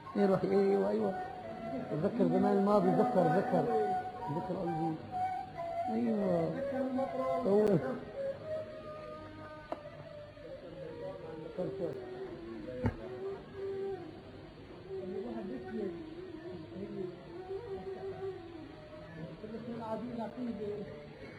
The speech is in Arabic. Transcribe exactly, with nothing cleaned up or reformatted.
ايه روحي، ايوه ايوه. تذكر زمان الماضي، ذكر ذكر ذكر قلبي. ايوه هو